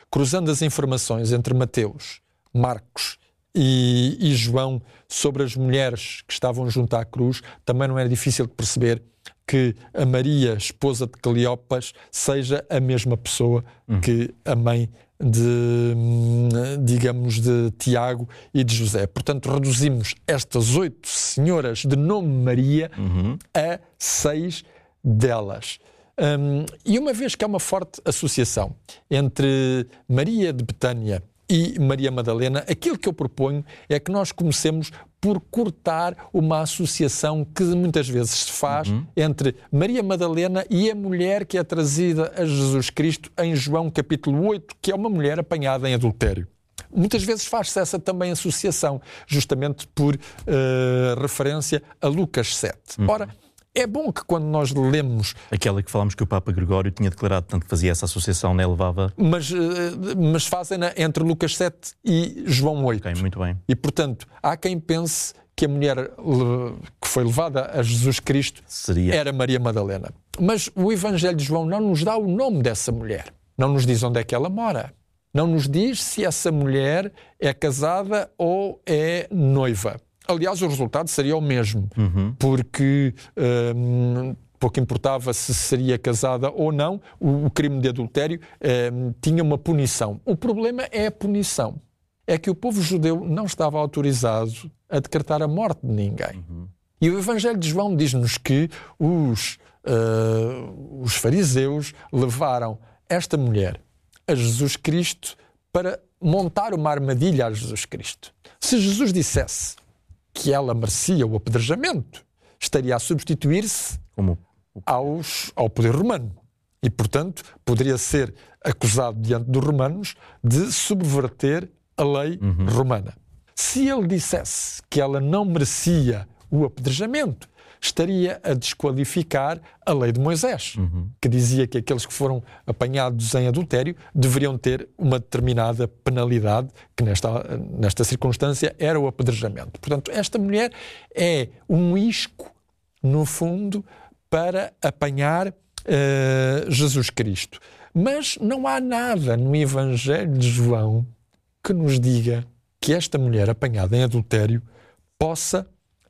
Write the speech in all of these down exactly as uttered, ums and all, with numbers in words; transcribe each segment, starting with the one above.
cruzando as informações entre Mateus, Marcos e, e João sobre as mulheres que estavam junto à cruz, também não é difícil de perceber que a Maria, esposa de Cleopas, seja a mesma pessoa uhum. que a mãe de, digamos, de Tiago e de José. Portanto, reduzimos estas oito senhoras de nome Maria uhum. a seis delas. Um, e uma vez que há uma forte associação entre Maria de Betânia e Maria Madalena, aquilo que eu proponho é que nós comecemos por cortar uma associação que muitas vezes se faz uhum. entre Maria Madalena e a mulher que é trazida a Jesus Cristo em João capítulo oito, que é uma mulher apanhada em adultério. Muitas vezes faz-se essa também associação, justamente por uh, referência a Lucas sete. Uhum. Ora, é bom que quando nós lemos... Aquela que falámos que o Papa Gregório tinha declarado, tanto que fazia essa associação, né, levava... Mas, mas fazem-na entre Lucas sete e João oito. Ok, muito bem. E, portanto, há quem pense que a mulher que foi levada a Jesus Cristo Seria. era Maria Madalena. Mas o Evangelho de João não nos dá o nome dessa mulher. Não nos diz onde é que ela mora. Não nos diz se essa mulher é casada ou é noiva. Aliás, o resultado seria o mesmo, uhum. porque um, pouco importava se seria casada ou não, o, o crime de adultério um, tinha uma punição. O problema é a punição. É que o povo judeu não estava autorizado a decretar a morte de ninguém. Uhum. E o Evangelho de João diz-nos que os, uh, os fariseus levaram esta mulher a Jesus Cristo para montar uma armadilha a Jesus Cristo. Se Jesus dissesse que ela merecia o apedrejamento, estaria a substituir-se Como? aos, ao poder romano. E, portanto, poderia ser acusado diante dos romanos de subverter a lei uhum. romana. Se ele dissesse que ela não merecia o apedrejamento, estaria a desqualificar a lei de Moisés, uhum. que dizia que aqueles que foram apanhados em adultério deveriam ter uma determinada penalidade, que nesta, nesta circunstância era o apedrejamento. Portanto, esta mulher é um isco, no fundo, para apanhar uh, Jesus Cristo. Mas não há nada no Evangelho de João que nos diga que esta mulher apanhada em adultério possa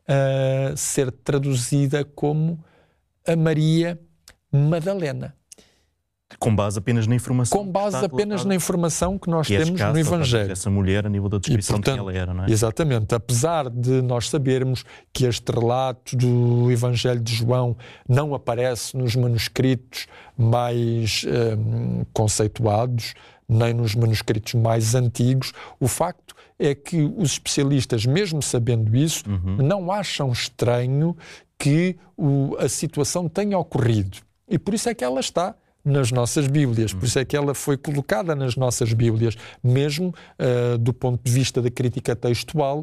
a ser traduzida como a Maria Madalena. Com base apenas na informação. Com base apenas na informação que nós temos no Evangelho. Essa mulher, a nível da descrição de quem ela era, não é? Exatamente. Apesar de nós sabermos que este relato do Evangelho de João não aparece nos manuscritos mais hum, conceituados, nem nos manuscritos mais antigos, o facto é que os especialistas, mesmo sabendo isso, uhum. não acham estranho que o, a situação tenha ocorrido. E por isso é que ela está nas nossas Bíblias, por isso é que ela foi colocada nas nossas Bíblias, mesmo uh, do ponto de vista da crítica textual,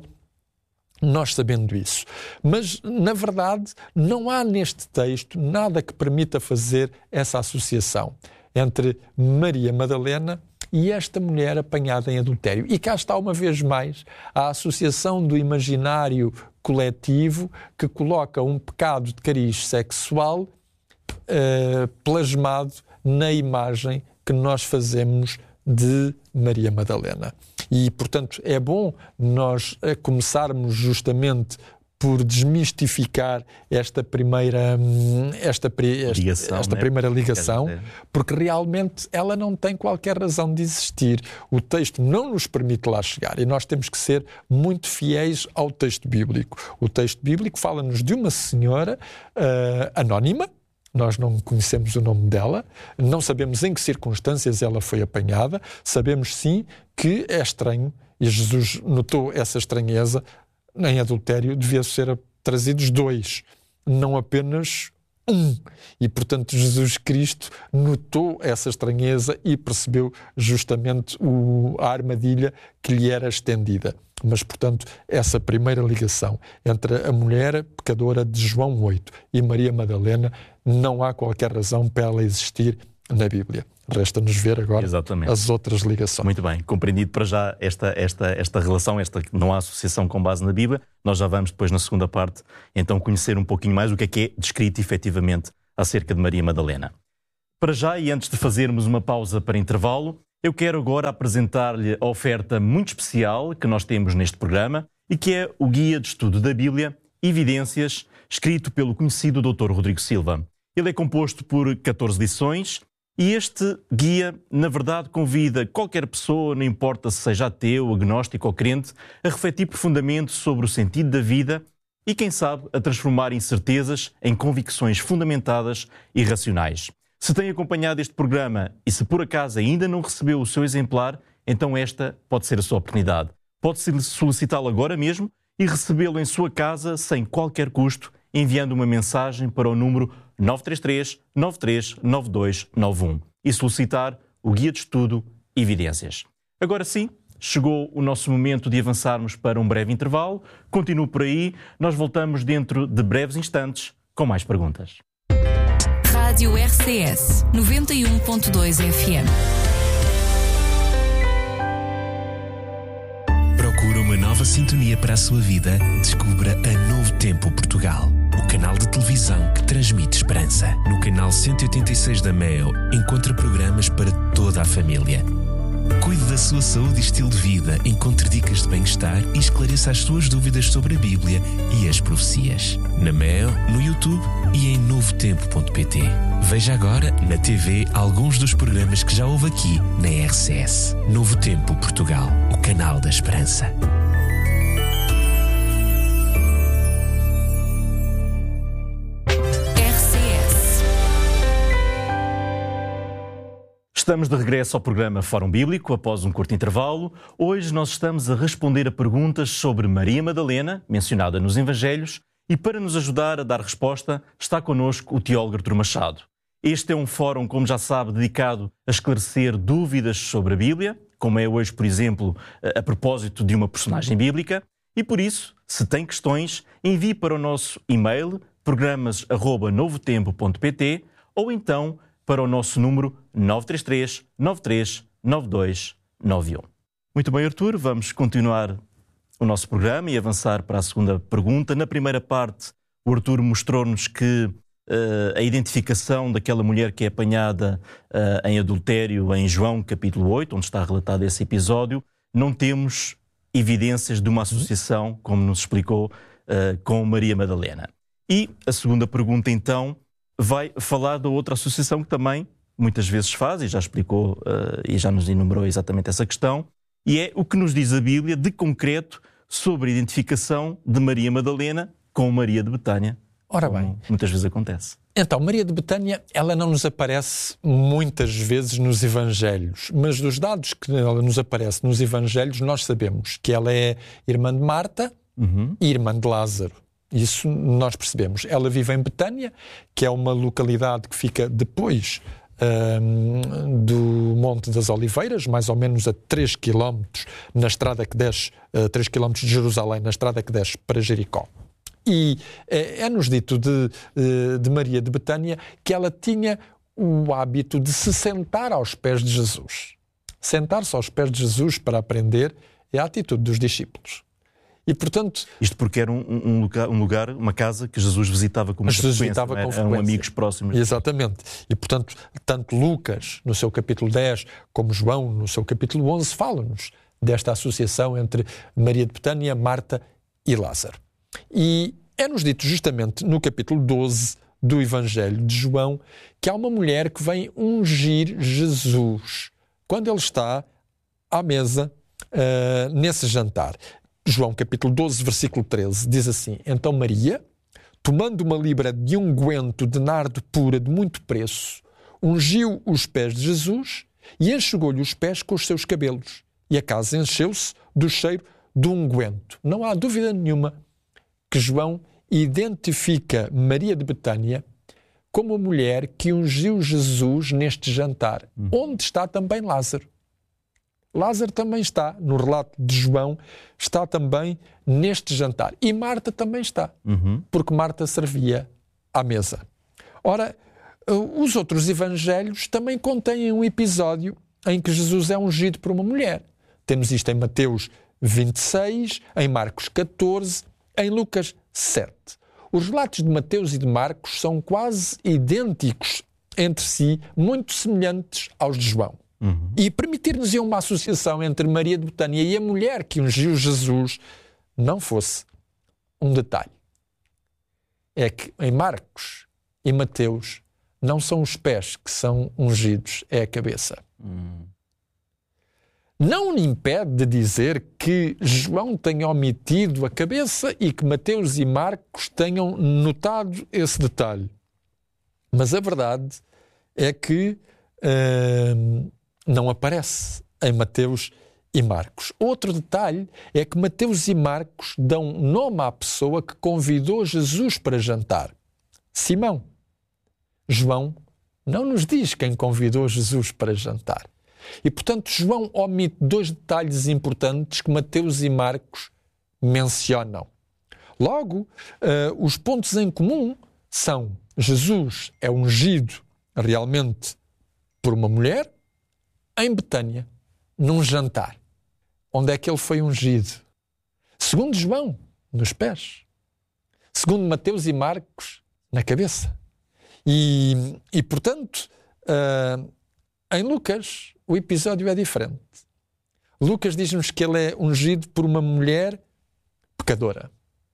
nós sabendo isso. Mas, na verdade, não há neste texto nada que permita fazer essa associação entre Maria Madalena e esta mulher apanhada em adultério. E cá está uma vez mais a associação do imaginário coletivo que coloca um pecado de cariz sexual uh, plasmado na imagem que nós fazemos de Maria Madalena. E, portanto, é bom nós começarmos justamente por desmistificar esta primeira, esta, esta, ligação, esta né? primeira ligação, porque realmente ela não tem qualquer razão de existir. O texto não nos permite lá chegar e nós temos que ser muito fiéis ao texto bíblico. O texto bíblico fala-nos de uma senhora uh, anónima, nós não conhecemos o nome dela, não sabemos em que circunstâncias ela foi apanhada, sabemos sim que é estranho, e Jesus notou essa estranheza. Em adultério devia ser trazidos dois, não apenas um. E, portanto, Jesus Cristo notou essa estranheza e percebeu justamente o, a armadilha que lhe era estendida. Mas, portanto, essa primeira ligação entre a mulher pecadora de João oito e Maria Madalena, não há qualquer razão para ela existir na Bíblia. Resta-nos ver agora Exatamente. As outras ligações. Muito bem, compreendido para já esta, esta, esta relação, esta não há associação com base na Bíblia. Nós já vamos depois na segunda parte então conhecer um pouquinho mais o que é que é descrito efetivamente acerca de Maria Madalena. Para já, e antes de fazermos uma pausa para intervalo, Eu quero agora apresentar-lhe a oferta muito especial que nós temos neste programa e que é o Guia de Estudo da Bíblia, Evidências, escrito pelo conhecido doutor Rodrigo Silva. Ele é composto por catorze lições e este guia, na verdade, convida qualquer pessoa, não importa se seja ateu, agnóstico ou crente, a refletir profundamente sobre o sentido da vida e, quem sabe, a transformar incertezas em convicções fundamentadas e racionais. Se tem acompanhado este programa e se por acaso ainda não recebeu o seu exemplar, então esta pode ser a sua oportunidade. Pode solicitá-lo agora mesmo e recebê-lo em sua casa sem qualquer custo, enviando uma mensagem para o número nove três três, nove três nove dois nove um e solicitar o Guia de Estudo Evidências. Agora sim, chegou o nosso momento de avançarmos para um breve intervalo. Continue por aí, nós voltamos dentro de breves instantes com mais perguntas. Rádio R C S noventa e um ponto dois F M. Procura uma nova sintonia para a sua vida? Descubra a Novo Tempo Portugal, o canal de televisão que transmite esperança. No canal cento e oitenta e seis da Meo, encontra programas para toda a família. Cuide da sua saúde e estilo de vida, encontre dicas de bem-estar e esclareça as suas dúvidas sobre a Bíblia e as profecias. Na Meo, no YouTube e em novo tempo ponto pt. Veja agora na T V alguns dos programas que já houve aqui na R C S. Novo Tempo Portugal, o canal da esperança. Estamos de regresso ao programa Fórum Bíblico, após um curto intervalo. Hoje nós estamos a responder a perguntas sobre Maria Madalena, mencionada nos Evangelhos, e para nos ajudar a dar resposta está connosco o teólogo Artur Machado. Este é um fórum, como já sabe, dedicado a esclarecer dúvidas sobre a Bíblia, como é hoje, por exemplo, a propósito de uma personagem bíblica, e por isso, se tem questões, envie para o nosso e-mail programas arroba novo tempo ponto pt ou então para o nosso número nove três três, nove três nove dois nove um. Muito bem, Artur, vamos continuar o nosso programa e avançar para a segunda pergunta. Na primeira parte, o Artur mostrou-nos que uh, a identificação daquela mulher que é apanhada uh, em adultério em João capítulo oito, onde está relatado esse episódio, não temos evidências de uma associação, como nos explicou, uh, com Maria Madalena. E a segunda pergunta, então, vai falar da outra associação que também muitas vezes faz, e já explicou uh, e já nos enumerou exatamente essa questão, e é o que nos diz a Bíblia de concreto sobre a identificação de Maria Madalena com Maria de Betânia. Ora bem, muitas vezes acontece. Então, Maria de Betânia, ela não nos aparece muitas vezes nos Evangelhos, mas dos dados que ela nos aparece nos Evangelhos, nós sabemos que ela é irmã de Marta uhum. e irmã de Lázaro. Isso nós percebemos. Ela vive em Betânia, que é uma localidade que fica depois um, do Monte das Oliveiras, mais ou menos a três quilómetros na estrada que desce, uh, três quilómetros de Jerusalém, na estrada que desce para Jericó. E é, é-nos dito de, de Maria de Betânia que ela tinha o hábito de se sentar aos pés de Jesus. Sentar-se aos pés de Jesus para aprender é a atitude dos discípulos. E, portanto, isto porque era um, um, lugar, um lugar, uma casa que Jesus visitava com muita Jesus frequência, visitava com eram amigos próximos. Exatamente. E, portanto, tanto Lucas, no seu capítulo dez, como João, no seu capítulo onze, falam-nos desta associação entre Maria de Betânia, Marta e Lázaro. E é-nos dito justamente no capítulo doze do Evangelho de João que há uma mulher que vem ungir Jesus quando ele está à mesa uh, nesse jantar. João capítulo doze, versículo treze, diz assim: Então Maria, tomando uma libra de unguento de nardo pura de muito preço, ungiu os pés de Jesus e enxugou-lhe os pés com os seus cabelos. E a casa encheu-se do cheiro do unguento. Não há dúvida nenhuma que João identifica Maria de Betânia como a mulher que ungiu Jesus neste jantar, hum. onde está também Lázaro. Lázaro também está, no relato de João, está também neste jantar. E Marta também está, uhum. porque Marta servia à mesa. Ora, os outros evangelhos também contêm um episódio em que Jesus é ungido por uma mulher. Temos isto em Mateus vinte e seis, em Marcos catorze, em Lucas sete. Os relatos de Mateus e de Marcos são quase idênticos entre si, muito semelhantes aos de João. Uhum. E permitir-nos uma associação entre Maria de Betânia e a mulher que ungiu Jesus não fosse um detalhe. É que em Marcos e Mateus não são os pés que são ungidos, é a cabeça. Uhum. Não lhe impede de dizer que João tenha omitido a cabeça e que Mateus e Marcos tenham notado esse detalhe. Mas a verdade é que hum, não aparece em Mateus e Marcos. Outro detalhe é que Mateus e Marcos dão nome à pessoa que convidou Jesus para jantar: Simão. João não nos diz quem convidou Jesus para jantar. E, portanto, João omite dois detalhes importantes que Mateus e Marcos mencionam. Logo, uh, os pontos em comum são: Jesus é ungido realmente por uma mulher em Betânia, num jantar. Onde é que ele foi ungido? Segundo João, nos pés. Segundo Mateus e Marcos, na cabeça. E, e portanto, uh, em Lucas, o episódio é diferente. Lucas diz-nos que ele é ungido por uma mulher pecadora.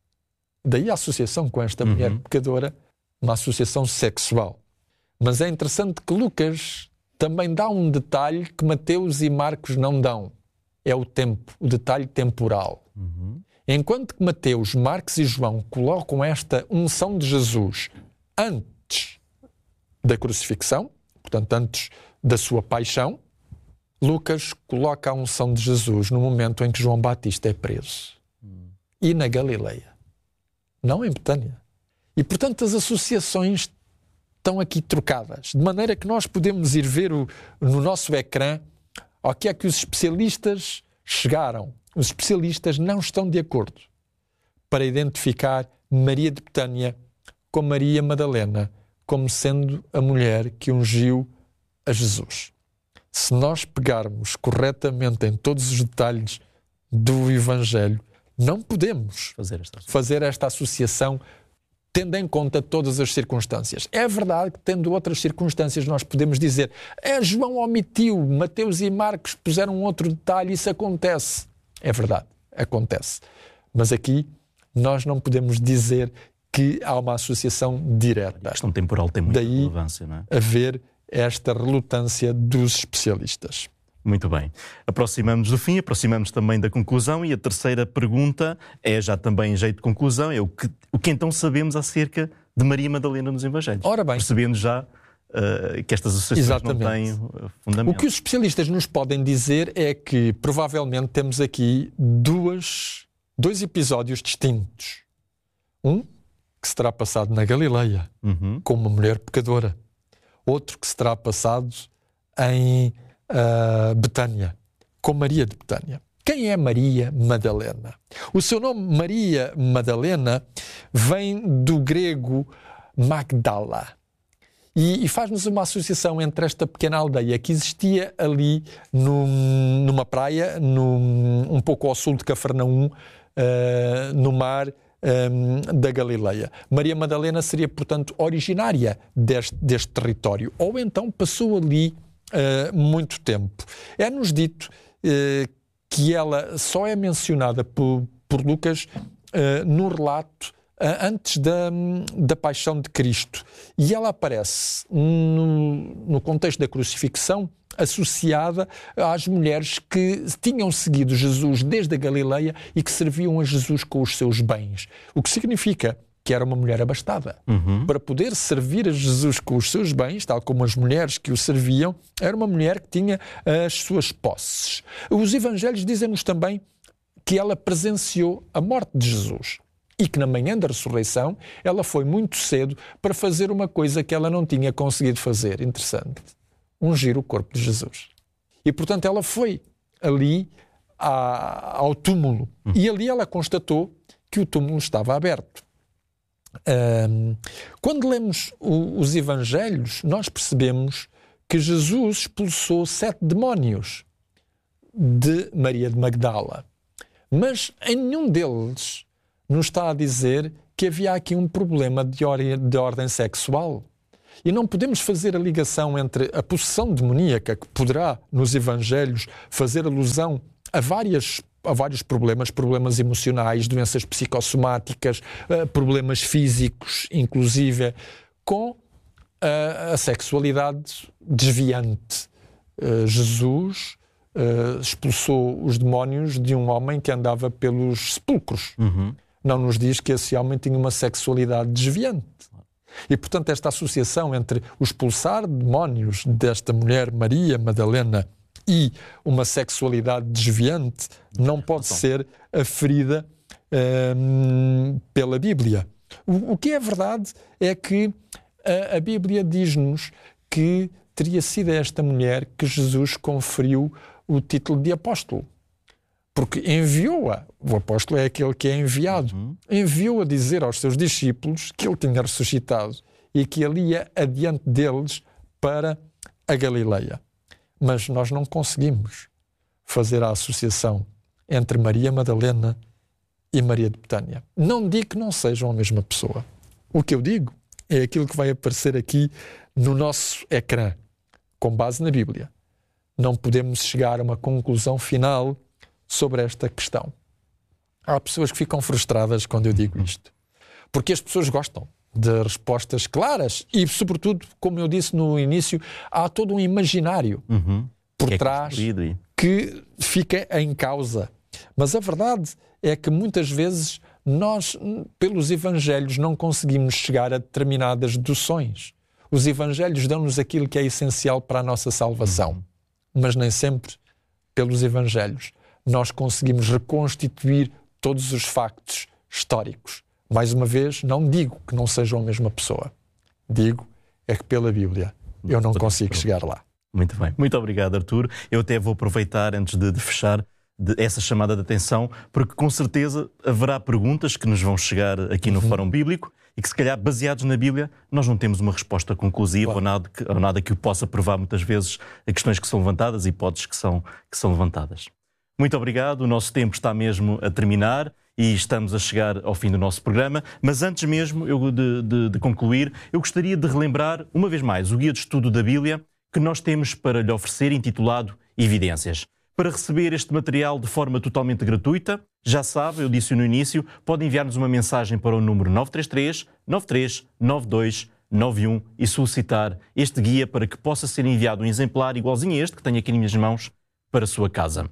Daí a associação com esta mulher uhum. pecadora, uma associação sexual. Mas é interessante que Lucas também dá um detalhe que Mateus e Marcos não dão. É o tempo, o detalhe temporal. Uhum. Enquanto que Mateus, Marcos e João colocam esta unção de Jesus antes da crucifixão, portanto antes da sua paixão, Lucas coloca a unção de Jesus no momento em que João Batista é preso. Uhum. E na Galileia. Não em Betânia. E, portanto, as associações estão aqui trocadas, de maneira que nós podemos ir ver o, no nosso ecrã ao que é que os especialistas chegaram. Os especialistas não estão de acordo para identificar Maria de Betânia com Maria Madalena como sendo a mulher que ungiu a Jesus. Se nós pegarmos corretamente em todos os detalhes do Evangelho, não podemos fazer esta, fazer esta associação tendo em conta todas as circunstâncias. É verdade que, tendo outras circunstâncias, nós podemos dizer: é, João omitiu, Mateus e Marcos puseram outro detalhe, isso acontece. É verdade, acontece. Mas aqui nós não podemos dizer que há uma associação direta. A questão temporal tem muita Daí relevância, não é? haver esta relutância dos especialistas. Muito bem. Aproximamos do fim, aproximamos também da conclusão, e a terceira pergunta é já também em jeito de conclusão, é o que, o que então sabemos acerca de Maria Madalena nos Evangelhos? Ora bem. Percebendo já uh, que estas associações Exatamente. não têm uh, fundamento. O que os especialistas nos podem dizer é que provavelmente temos aqui duas, dois episódios distintos. Um que se terá passado na Galileia, uhum. com uma mulher pecadora. Outro que se terá passado em uh, Betânia, com Maria de Betânia. Quem é Maria Madalena? O seu nome, Maria Madalena, vem do grego Magdala. E, e faz-nos uma associação entre esta pequena aldeia que existia ali num, numa praia, num, um pouco ao sul de Cafarnaum, uh, no mar um, da Galileia. Maria Madalena seria, portanto, originária deste, deste território, ou então passou ali uh, muito tempo. É-nos dito uh, que ela só é mencionada por, por Lucas uh, no relato uh, antes da, da paixão de Cristo. E ela aparece no, no contexto da crucifixão associada às mulheres que tinham seguido Jesus desde a Galileia e que serviam a Jesus com os seus bens. O que significa que era uma mulher abastada. Uhum. Para poder servir a Jesus com os seus bens, tal como as mulheres que o serviam, era uma mulher que tinha as suas posses. Os evangelhos dizem-nos também que ela presenciou a morte de Jesus e que na manhã da ressurreição ela foi muito cedo para fazer uma coisa que ela não tinha conseguido fazer. Interessante. Ungir o corpo de Jesus. E, portanto, ela foi ali à, ao túmulo. Uhum. E ali ela constatou que o túmulo estava aberto. Um, quando lemos o, os Evangelhos, nós percebemos que Jesus expulsou sete demónios de Maria de Magdala. Mas em nenhum deles nos está a dizer que havia aqui um problema de, or- de ordem sexual. E não podemos fazer a ligação entre a possessão demoníaca, que poderá, nos Evangelhos, fazer alusão a, várias, a vários problemas, problemas emocionais, doenças psicossomáticas, problemas físicos, inclusive, com a, a sexualidade desviante. Jesus uh, expulsou os demónios de um homem que andava pelos sepulcros. Uhum. Não nos diz que esse homem tinha uma sexualidade desviante. E, portanto, esta associação entre o expulsar demónios desta mulher, Maria Madalena, e uma sexualidade desviante não pode ser aferida uh, pela Bíblia. O, o que é verdade é que a, a Bíblia diz-nos que teria sido a esta mulher que Jesus conferiu o título de apóstolo. Porque enviou-a, o apóstolo é aquele que é enviado, uhum. enviou-a dizer aos seus discípulos que ele tinha ressuscitado e que ele ia adiante deles para a Galileia. Mas nós não conseguimos fazer a associação entre Maria Madalena e Maria de Betânia. Não digo que não sejam a mesma pessoa. O que eu digo é aquilo que vai aparecer aqui no nosso ecrã, com base na Bíblia. Não podemos chegar a uma conclusão final sobre esta questão. Há pessoas que ficam frustradas quando eu digo isto, porque as pessoas gostam de respostas claras e, sobretudo, como eu disse no início, há todo um imaginário uhum. por que trás é que fica em causa. Mas a verdade é que muitas vezes nós, pelos Evangelhos, não conseguimos chegar a determinadas deduções. Os Evangelhos dão-nos aquilo que é essencial para a nossa salvação, mas nem sempre, pelos Evangelhos, nós conseguimos reconstituir todos os factos históricos. Mais uma vez, não digo que não sejam a mesma pessoa. Digo é que pela Bíblia eu não consigo chegar lá. Muito bem. Muito obrigado, Artur. Eu até vou aproveitar, antes de, de fechar, de essa chamada de atenção, porque com certeza haverá perguntas que nos vão chegar aqui no uhum. Fórum Bíblico e que, se calhar, baseados na Bíblia, nós não temos uma resposta conclusiva, claro. ou, nada que, ou nada que o possa provar muitas vezes a questões que são levantadas, hipóteses que são, que são levantadas. Muito obrigado, o nosso tempo está mesmo a terminar e estamos a chegar ao fim do nosso programa, mas antes mesmo eu de, de, de concluir, eu gostaria de relembrar, uma vez mais, o guia de estudo da Bíblia que nós temos para lhe oferecer, intitulado Evidências. Para receber este material de forma totalmente gratuita, já sabe, eu disse no início, pode enviar-nos uma mensagem para o número nove três três, nove três nove dois nove um e solicitar este guia para que possa ser enviado um exemplar igualzinho a este que tenho aqui nas minhas mãos para a sua casa.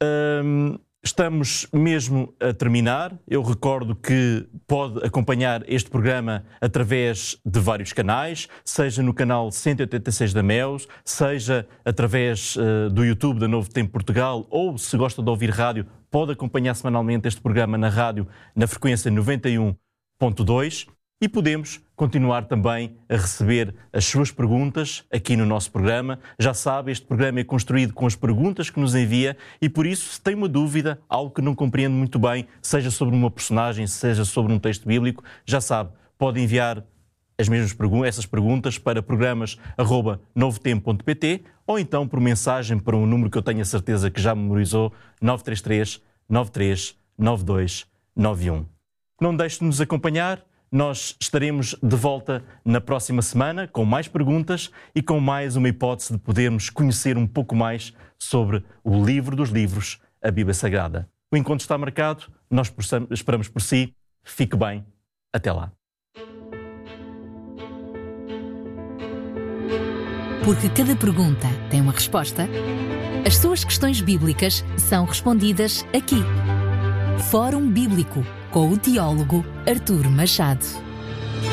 Hum, estamos mesmo a terminar. Eu recordo que pode acompanhar este programa através de vários canais, seja no canal cento e oitenta e seis da Meos, seja através uh, do YouTube da Novo Tempo Portugal, ou se gosta de ouvir rádio, pode acompanhar semanalmente este programa na rádio na frequência noventa e um ponto dois. E podemos continuar também a receber as suas perguntas aqui no nosso programa. Já sabe, este programa é construído com as perguntas que nos envia e, por isso, se tem uma dúvida, algo que não compreende muito bem, seja sobre uma personagem, seja sobre um texto bíblico, já sabe, pode enviar as mesmas pergun- essas perguntas para programas arroba novotempo ponto pt ou então por mensagem para um número que eu tenho a certeza que já memorizou, nove três três, nove três nove dois nove um. Não deixe de nos acompanhar. Nós estaremos de volta na próxima semana com mais perguntas e com mais uma hipótese de podermos conhecer um pouco mais sobre o livro dos livros, a Bíblia Sagrada. O encontro está marcado, nós esperamos por si. Fique bem. Até lá. Porque cada pergunta tem uma resposta, as suas questões bíblicas são respondidas aqui. Fórum Bíblico, com o teólogo Artur Machado.